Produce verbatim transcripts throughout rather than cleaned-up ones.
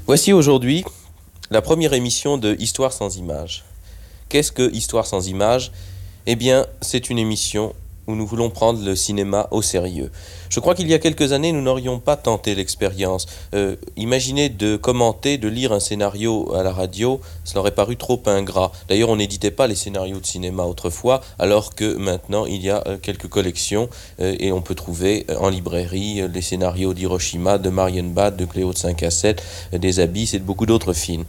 Voici aujourd'hui la première émission de Histoire sans images. Qu'est-ce que Histoire sans images? Eh bien, c'est une émission où nous voulons prendre le cinéma au sérieux. Je crois qu'il y a quelques années, nous n'aurions pas tenté l'expérience. Euh, imaginez de commenter, de lire un scénario à la radio, cela aurait paru trop ingrat. D'ailleurs, on n'éditait pas les scénarios de cinéma autrefois, alors que maintenant, il y a euh, quelques collections euh, et on peut trouver euh, en librairie euh, les scénarios d'Hiroshima, de Marienbad, de Cléo de cinq à sept, euh, des Abyss et de beaucoup d'autres films.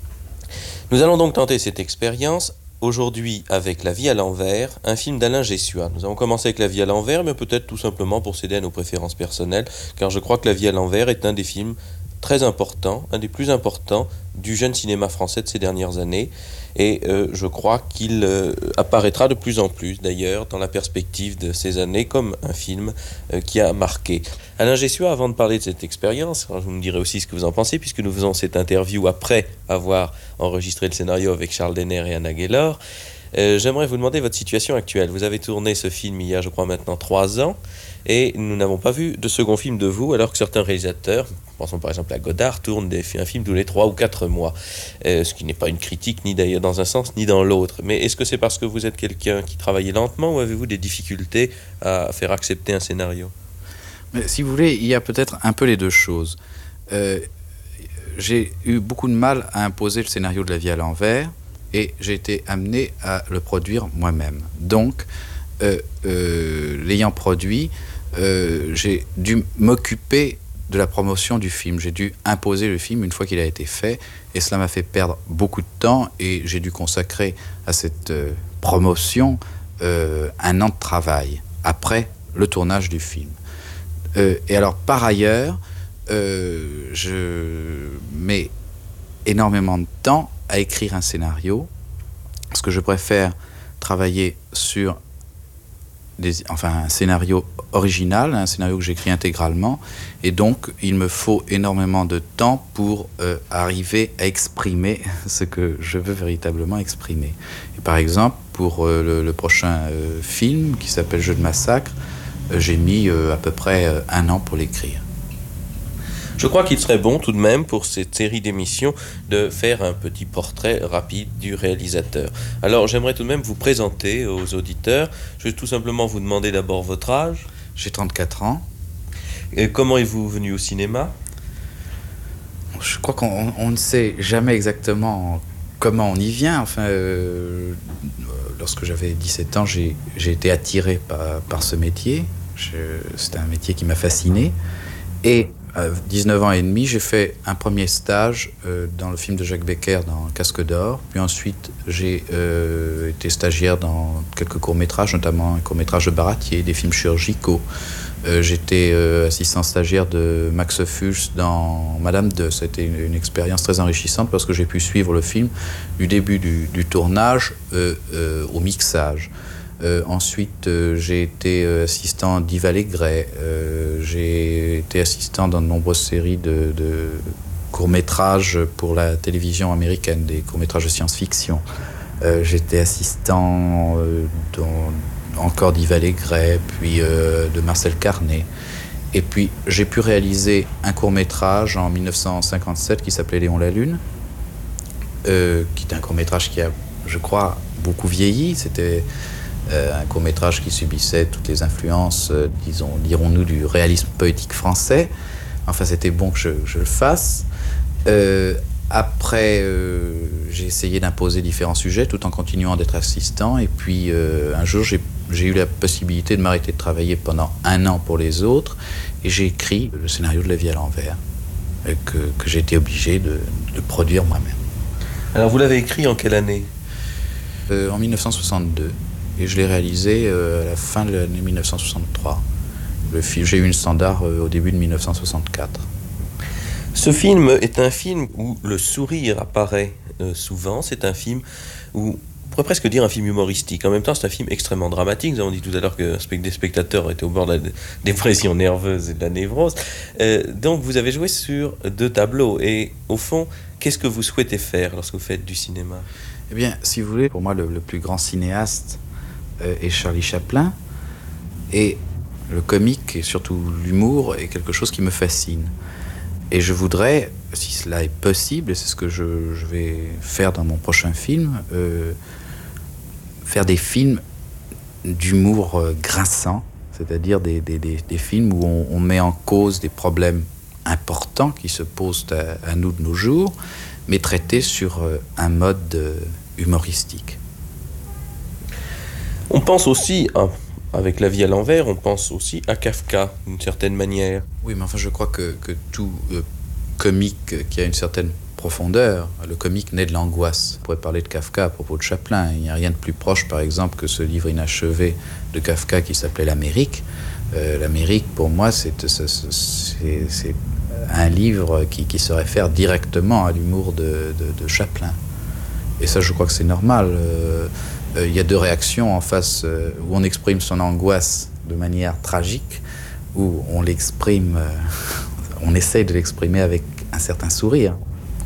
Nous allons donc tenter cette expérience aujourd'hui avec La vie à l'envers, un film d'Alain Gessua. Nous avons commencé avec La vie à l'envers, mais peut-être tout simplement pour céder à nos préférences personnelles, car je crois que La vie à l'envers est un des films très importants, un des plus importants du jeune cinéma français de ces dernières années, et euh, je crois qu'il euh, apparaîtra de plus en plus d'ailleurs dans la perspective de ces années comme un film euh, qui a marqué. Alain Gessua, avant de parler de cette expérience, vous me direz aussi ce que vous en pensez, puisque nous faisons cette interview après avoir enregistré le scénario avec Charles Denner et Anna Gaylor. Euh, j'aimerais vous demander votre situation actuelle. Vous avez tourné ce film il y a, je crois, maintenant trois ans, et nous n'avons pas vu de second film de vous, alors que certains réalisateurs, pensons par exemple à Godard, tournent des, un film tous les trois ou quatre mois. Euh, ce qui n'est pas une critique, ni d'ailleurs dans un sens, ni dans l'autre. Mais est-ce que c'est parce que vous êtes quelqu'un qui travaillait lentement, ou avez-vous des difficultés à faire accepter un scénario ? Mais si vous voulez, il y a peut-être un peu les deux choses. Euh, j'ai eu beaucoup de mal à imposer le scénario de La vie à l'envers, et j'ai été amené à le produire moi-même. Donc, euh, euh, l'ayant produit, euh, j'ai dû m'occuper de la promotion du film. J'ai dû imposer le film une fois qu'il a été fait, et cela m'a fait perdre beaucoup de temps, et j'ai dû consacrer à cette euh, promotion euh, un an de travail, après le tournage du film. Euh, et alors, par ailleurs, euh, je mets énormément de temps à écrire un scénario, parce que je préfère travailler sur des, enfin, un scénario original, un scénario que j'écris intégralement, et donc il me faut énormément de temps pour euh, arriver à exprimer ce que je veux véritablement exprimer. Et par exemple, pour euh, le, le prochain euh, film qui s'appelle Jeu de massacre, euh, j'ai mis euh, à peu près euh, un an pour l'écrire. Je crois qu'il serait bon tout de même pour cette série d'émissions de faire un petit portrait rapide du réalisateur. Alors j'aimerais tout de même vous présenter aux auditeurs. Je vais tout simplement vous demander d'abord votre âge. J'ai trente-quatre ans. Et comment êtes-vous venu au cinéma ? Je crois qu'on on ne sait jamais exactement comment on y vient. Enfin, euh, lorsque j'avais dix-sept ans, j'ai, j'ai été attiré par, par ce métier. Je, c'était un métier qui m'a fasciné. Et à dix-neuf ans et demi, j'ai fait un premier stage euh, dans le film de Jacques Becker, dans Casque d'or. Puis ensuite, j'ai euh, été stagiaire dans quelques courts-métrages, notamment un court-métrage de Baratier, des films chirurgicaux. Euh, j'étais euh, assistant stagiaire de Max Fuchs dans Madame deux. C'était une, une expérience très enrichissante parce que j'ai pu suivre le film du début du, du tournage euh, euh, au mixage. Euh, ensuite, euh, j'ai été euh, assistant d'Yves Allégret. Euh, j'ai été assistant dans de nombreuses séries de, de courts-métrages pour la télévision américaine, des courts-métrages de science-fiction. Euh, j'étais assistant euh, dans, encore d'Yves Allégret, puis euh, de Marcel Carnet. Et puis, j'ai pu réaliser un court-métrage en dix-neuf cent cinquante-sept qui s'appelait Léon la Lune, euh, qui est un court-métrage qui a, je crois, beaucoup vieilli. C'était Euh, un court-métrage qui subissait toutes les influences, euh, disons, dirons-nous, du réalisme poétique français. Enfin, c'était bon que je, je le fasse. Euh, après, euh, j'ai essayé d'imposer différents sujets tout en continuant d'être assistant. Et puis, euh, un jour, j'ai, j'ai eu la possibilité de m'arrêter de travailler pendant un an pour les autres. Et j'ai écrit le scénario de La vie à l'envers, euh, que, que j'ai été obligé de, de produire moi-même. Alors, vous l'avez écrit en quelle année ? euh, En dix-neuf cent soixante-deux. Et je l'ai réalisé euh, à la fin de l'année dix-neuf cent soixante-trois. Le film, j'ai eu une standard euh, au début de dix-neuf cent soixante-quatre. Ce film est un film où le sourire apparaît euh, souvent. C'est un film où, on pourrait presque dire un film humoristique. En même temps, c'est un film extrêmement dramatique. Nous avons dit tout à l'heure que des spectateurs étaient au bord de la dépression nerveuse et de la névrose. Euh, donc, vous avez joué sur deux tableaux. Et au fond, qu'est-ce que vous souhaitez faire lorsque vous faites du cinéma ? Eh bien, si vous voulez, pour moi, le, le plus grand cinéaste et Charlie Chaplin, et le comique et surtout l'humour est quelque chose qui me fascine. Et je voudrais, si cela est possible, et c'est ce que je, je vais faire dans mon prochain film, euh, faire des films d'humour euh, grinçant, c'est-à-dire des, des, des, des films où on, on met en cause des problèmes importants qui se posent à, à nous de nos jours, mais traités sur euh, un mode euh, humoristique. On pense aussi, à, avec La vie à l'envers, on pense aussi à Kafka, d'une certaine manière. Oui, mais enfin, je crois que, que tout euh, comique qui a une certaine profondeur, le comique naît de l'angoisse. On pourrait parler de Kafka à propos de Chaplin. Il n'y a rien de plus proche, par exemple, que ce livre inachevé de Kafka qui s'appelait L'Amérique. Euh, L'Amérique, pour moi, c'est, c'est, c'est, c'est un livre qui, qui se réfère directement à l'humour de, de, de Chaplin. Et ça, je crois que c'est normal. Euh, euh, il y a deux réactions en face, euh, où on exprime son angoisse de manière tragique, où on l'exprime, euh, on essaye de l'exprimer avec un certain sourire.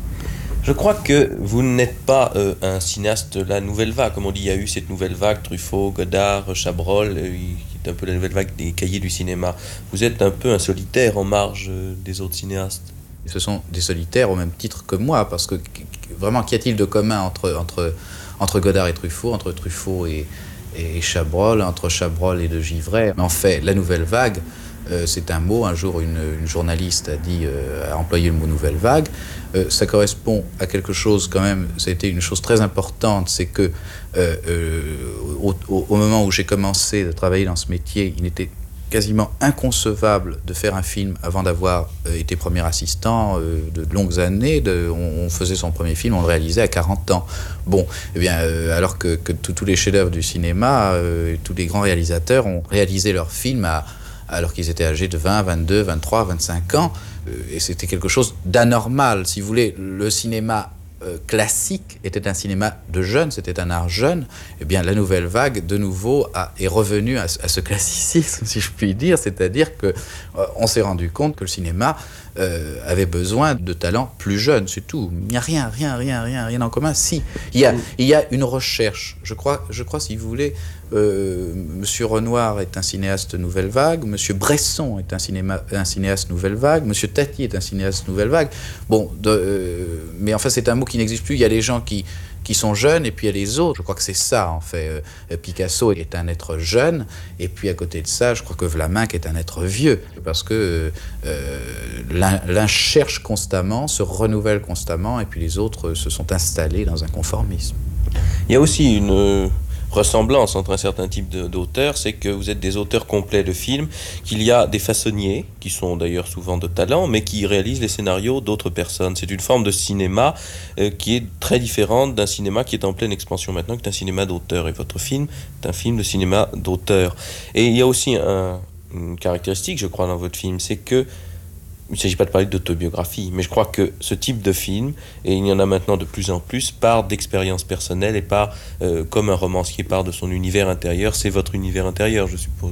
Je crois que vous n'êtes pas euh, un cinéaste de la nouvelle vague. Comme on dit, il y a eu cette nouvelle vague, Truffaut, Godard, Chabrol, euh, qui est un peu la nouvelle vague des cahiers du cinéma. Vous êtes un peu un solitaire en marge euh, des autres cinéastes. Ce sont des solitaires au même titre que moi, parce que vraiment, qu'y a-t-il de commun entre, entre, entre Godard et Truffaut, entre Truffaut et, et Chabrol, entre Chabrol et De Givray? En fait, la nouvelle vague, euh, c'est un mot. Un jour, une, une journaliste a dit, euh, a employé le mot nouvelle vague. Euh, ça correspond à quelque chose quand même, ça a été une chose très importante, c'est que euh, euh, au, au, au moment où j'ai commencé à travailler dans ce métier, il n'était quasiment inconcevable de faire un film avant d'avoir euh, été premier assistant euh, de, de longues années. De, on, on faisait son premier film, on le réalisait à quarante ans. Bon, eh bien, euh, alors que, que tous les chefs-d'œuvre du cinéma, euh, tous les grands réalisateurs ont réalisé leurs films à, alors qu'ils étaient âgés de vingt, vingt-deux, vingt-trois, vingt-cinq ans. Euh, et c'était quelque chose d'anormal. Si vous voulez, le cinéma Euh, classique était un cinéma de jeunes, c'était un art jeune. Eh bien, la nouvelle vague, de nouveau, a, est revenue à, à ce classicisme, si je puis dire, c'est-à-dire que euh, on s'est rendu compte que le cinéma euh, avait besoin de talents plus jeunes, c'est tout. Il n'y a rien, rien, rien, rien, rien en commun. Si, il y a, il y a une recherche. Je crois, je crois, si vous voulez, euh, Monsieur Renoir est un cinéaste nouvelle vague, Monsieur Bresson est un, cinéma, un cinéaste nouvelle vague, Monsieur Tati est un cinéaste nouvelle vague. Bon, de, euh, mais enfin, c'est un mot qui n'existe plus. Il y a les gens qui, qui sont jeunes et puis il y a les autres. Je crois que c'est ça, en fait. Euh, Picasso est un être jeune, et puis à côté de ça, je crois que Vlaminck est un être vieux, parce que euh, l'un, l'un cherche constamment, se renouvelle constamment, et puis les autres se sont installés dans un conformisme. Il y a aussi une euh, ressemblance entre un certain type de, d'auteurs, c'est que vous êtes des auteurs complets de films, qu'il y a des façonniers, qui sont d'ailleurs souvent de talent, mais qui réalisent les scénarios d'autres personnes. C'est une forme de cinéma euh, qui est très différente d'un cinéma qui est en pleine expansion maintenant, qui est un cinéma d'auteur. Et votre film est un film de cinéma d'auteur. Et il y a aussi un, une caractéristique, je crois, dans votre film, c'est que il ne s'agit pas de parler d'autobiographie, mais je crois que ce type de film, et il y en a maintenant de plus en plus, part d'expériences personnelles et part, euh, comme un romancier part de son univers intérieur. C'est votre univers intérieur, je suppose.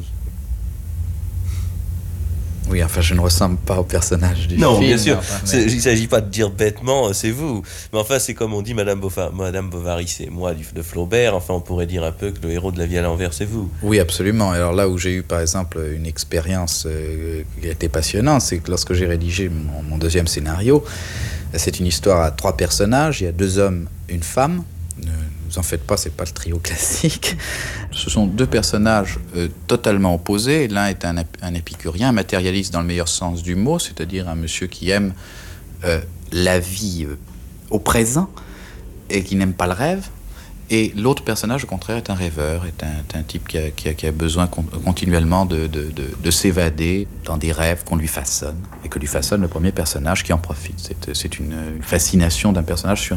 Oui, enfin, je ne ressemble pas au personnage du non, film. Non, bien sûr. Enfin, mais... Il ne s'agit pas de dire bêtement, c'est vous. Mais enfin, c'est comme on dit, Madame, Bofa, Madame Bovary, c'est moi du, de Flaubert. Enfin, on pourrait dire un peu que le héros de La vie à l'envers, c'est vous. Oui, absolument. Alors là où j'ai eu, par exemple, une expérience euh, qui a été passionnante, c'est que lorsque j'ai rédigé mon, mon deuxième scénario, c'est une histoire à trois personnages. Il y a deux hommes, une femme. Ne vous en faites pas, c'est pas le trio classique. Ce sont deux personnages euh, totalement opposés. L'un est un, un épicurien, un matérialiste dans le meilleur sens du mot, c'est-à-dire un monsieur qui aime euh, la vie euh, au présent et qui n'aime pas le rêve. Et l'autre personnage, au contraire, est un rêveur, est un, est un type qui a, qui, a, qui a besoin con, continuellement de, de, de, de s'évader dans des rêves qu'on lui façonne, et que lui façonne le premier personnage qui en profite. C'est, c'est une, une fascination d'un personnage sur